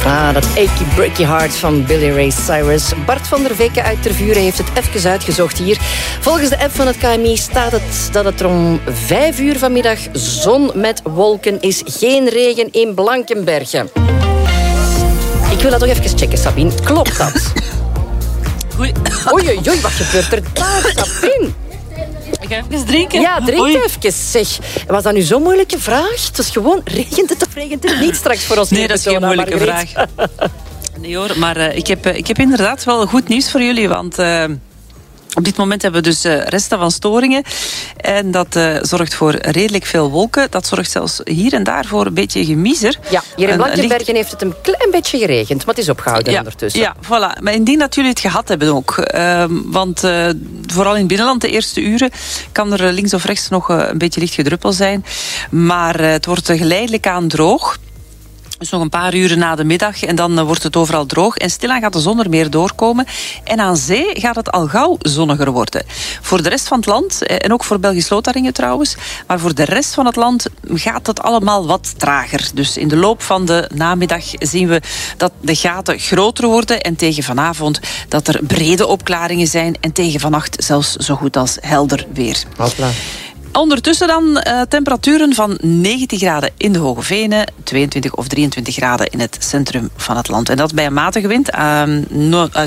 Dat Achy Breaky Heart van Billy Ray Cyrus. Bart van der Vekke uit Tervuren heeft het even uitgezocht hier. Volgens de app van het KMI staat het dat het er om 5 uur vanmiddag zon met wolken is. Geen regen in Blankenberge. Ik wil dat toch even checken, Sabine. Klopt dat? Oei, wat gebeurt er daar, Sabine? Ik ga even drinken. Ja, drink even, zeg. Was dat nu zo'n moeilijke vraag? Het is gewoon, regent het of regent het niet straks voor ons? Nee, dat is geen moeilijke vraag. Nee hoor, maar ik heb inderdaad wel goed nieuws voor jullie, want... Op dit moment hebben we dus resten van storingen. En dat zorgt voor redelijk veel wolken. Dat zorgt zelfs hier en daar voor een beetje gemiezer. Ja, hier in Blankenbergen heeft het een klein beetje geregend. Maar het is opgehouden ondertussen. Ja, voilà. Maar indien dat jullie het gehad hebben ook. Want vooral in het binnenland, de eerste uren... kan er links of rechts nog een beetje licht gedruppel zijn. Maar het wordt geleidelijk aan droog. Dus nog een paar uren na de middag en dan wordt het overal droog. En stilaan gaat de zon er meer doorkomen. En aan zee gaat het al gauw zonniger worden. Voor de rest van het land, en ook voor Belgisch-Lotharingen trouwens... maar voor de rest van het land gaat het allemaal wat trager. Dus in de loop van de namiddag zien we dat de gaten groter worden... en tegen vanavond dat er brede opklaringen zijn... en tegen vannacht zelfs zo goed als helder weer. Hopla. Ondertussen dan temperaturen van 19 graden in de Hoge Venen, 22 of 23 graden in het centrum van het land. En dat bij een matige wind uit